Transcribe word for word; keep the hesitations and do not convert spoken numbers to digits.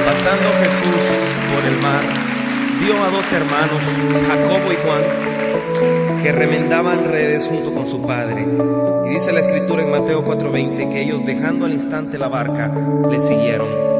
Pasando Jesús por el mar, vio a dos hermanos, Jacobo y Juan, que remendaban redes junto con su padre. Y dice la escritura en Mateo cuatro veinte que ellos, dejando al instante la barca, le siguieron.